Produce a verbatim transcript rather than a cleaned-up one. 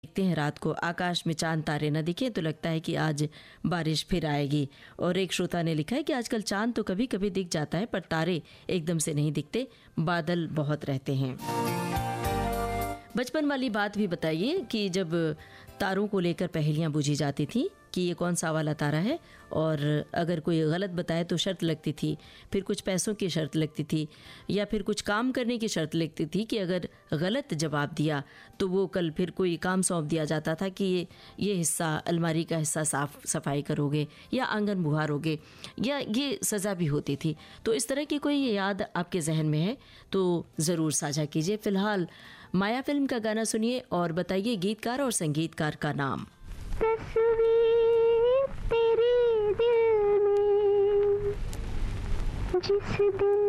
देखते हैं रात को आकाश में चांद तारे न दिखे तो लगता है कि आज बारिश फिर आएगी। और एक श्रोता ने लिखा है कि आजकल चांद तो कभी कभी दिख जाता है पर तारे एकदम से नहीं दिखते, बादल बहुत रहते हैं। बचपन वाली बात भी बताइए कि जब तारों को लेकर पहेलियां बूझी जाती थी कि ये कौन सा वाला तारा है, और अगर कोई गलत बताए तो शर्त लगती थी, फिर कुछ पैसों की शर्त लगती थी, या फिर कुछ काम करने की शर्त लगती थी कि अगर गलत जवाब दिया तो वो कल फिर कोई काम सौंप दिया जाता था कि ये ये हिस्सा अलमारी का हिस्सा साफ सफाई करोगे या आंगन बुहारोगे, या ये सज़ा भी होती थी। तो इस तरह की कोई याद आपके जहन में है तो ज़रूर साझा कीजिए। फ़िलहाल माया फिल्म का गाना सुनिए और बताइए गीतकार और संगीतकार का नाम। तस्वीर तेरे दिल में जिस दिन